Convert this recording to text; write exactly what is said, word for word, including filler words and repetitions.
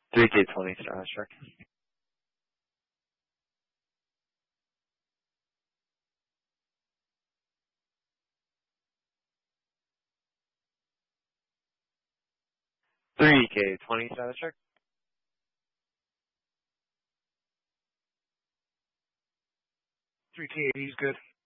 three K twenty Star Trek. three K twenty Star Trek. three T eighty is good.